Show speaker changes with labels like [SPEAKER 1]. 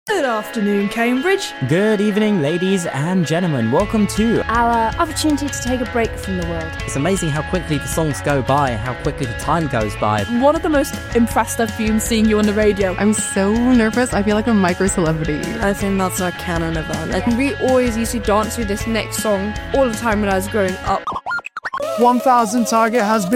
[SPEAKER 1] Good afternoon, Cambridge.
[SPEAKER 2] Good evening, ladies and gentlemen. Welcome to
[SPEAKER 3] our opportunity to take a break from the world.
[SPEAKER 2] It's amazing how quickly the songs go by, how quickly the time goes by.
[SPEAKER 1] One of the most impressed I've been seeing you on the radio.
[SPEAKER 4] I'm so nervous. I feel like a micro-celebrity.
[SPEAKER 5] I think that's our canon event.
[SPEAKER 6] And we always used to dance to this next song all the time when I was growing up.
[SPEAKER 7] 1,000 target has been